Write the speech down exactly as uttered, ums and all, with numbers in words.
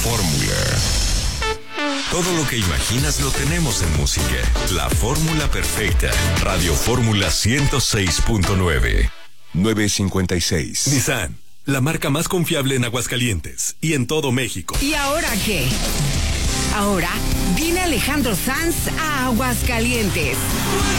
Fórmula. Todo lo que imaginas lo tenemos en música. La fórmula perfecta. Radio Fórmula ciento seis punto nueve. nueve cincuenta y seis. Nissan, la marca más confiable en Aguascalientes y en todo México. ¿Y ahora qué? Ahora viene Alejandro Sanz a Aguascalientes.